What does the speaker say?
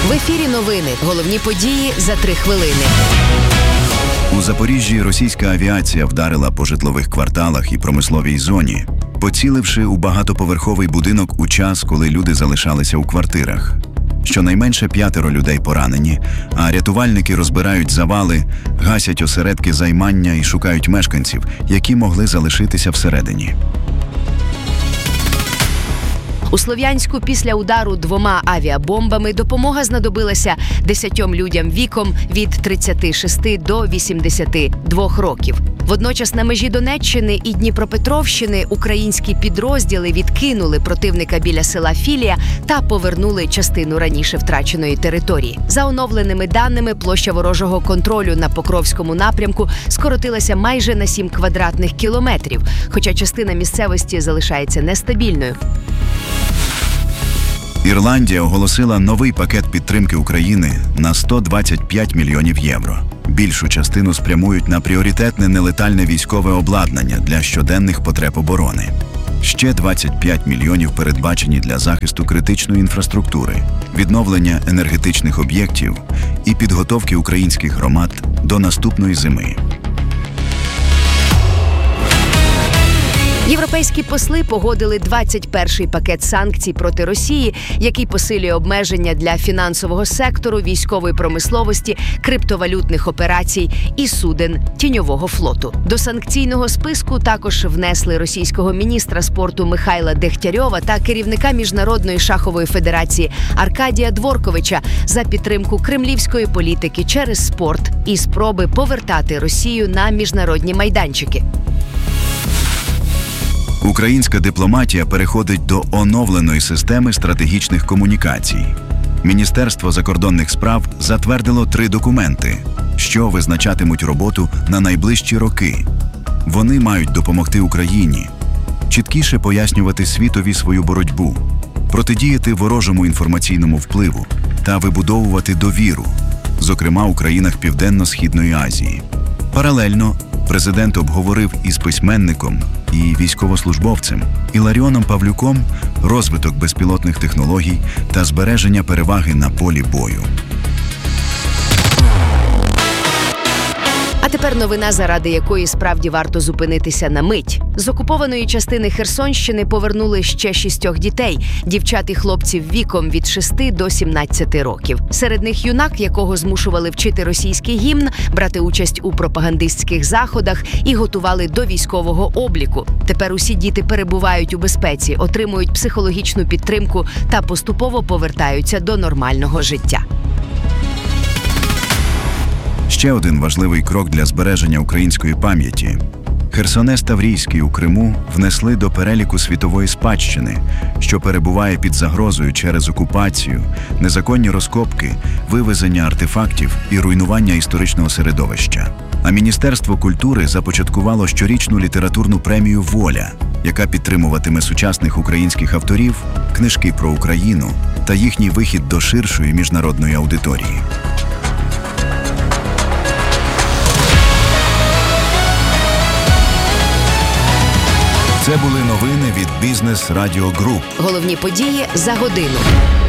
В ефірі новини. Головні події за 3 хвилини. У Запоріжжі російська авіація вдарила по житлових кварталах і промисловій зоні, поціливши у багатоповерховий будинок у час, коли люди залишалися у квартирах. Щонайменше 5 людей поранені, а рятувальники розбирають завали, гасять осередки займання і шукають мешканців, які могли залишитися всередині. У Слов'янську після удару 2 авіабомбами допомога знадобилася 10 людям віком від 36 до 82 років. Водночас на межі Донеччини і Дніпропетровщини українські підрозділи відкинули противника біля села Філія та повернули частину раніше втраченої території. За оновленими даними, площа ворожого контролю на Покровському напрямку скоротилася майже на 7 квадратних кілометрів, хоча частина місцевості залишається нестабільною. Ірландія оголосила новий пакет підтримки України на 125 мільйонів євро. Більшу частину спрямують на пріоритетне нелетальне військове обладнання для щоденних потреб оборони. Ще 25 мільйонів передбачені для захисту критичної інфраструктури, відновлення енергетичних об'єктів і підготовки українських громад до наступної зими. Європейські посли погодили 21-й пакет санкцій проти Росії, який посилює обмеження для фінансового сектору, військової промисловості, криптовалютних операцій і суден тіньового флоту. До санкційного списку також внесли російського міністра спорту Михайла Дегтярьова та керівника Міжнародної шахової федерації Аркадія Дворковича за підтримку кремлівської політики через спорт і спроби повертати Росію на міжнародні майданчики. Українська дипломатія переходить до оновленої системи стратегічних комунікацій. Міністерство закордонних справ затвердило 3 документи, що визначатимуть роботу на найближчі роки. Вони мають допомогти Україні чіткіше пояснювати світові свою боротьбу, протидіяти ворожому інформаційному впливу та вибудовувати довіру, зокрема у країнах Південно-Східної Азії. Паралельно президент обговорив із письменником і військовослужбовцем Іларіоном Павлюком розвиток безпілотних технологій та збереження переваги на полі бою. А тепер новина, заради якої справді варто зупинитися на мить. З окупованої частини Херсонщини повернули ще 6 дітей, дівчат і хлопців віком від 6 до 17 років. Серед них юнак, якого змушували вчити російський гімн, брати участь у пропагандистських заходах і готували до військового обліку. Тепер усі діти перебувають у безпеці, отримують психологічну підтримку та поступово повертаються до нормального життя. Ще один важливий крок для збереження української пам'яті. Херсонес Таврійський у Криму внесли до переліку світової спадщини, що перебуває під загрозою через окупацію, незаконні розкопки, вивезення артефактів і руйнування історичного середовища. А Міністерство культури започаткувало щорічну літературну премію «Воля», яка підтримуватиме сучасних українських авторів, книжки про Україну та їхній вихід до ширшої міжнародної аудиторії. Це були новини від Бізнес Радіо Груп. Головні події за годину.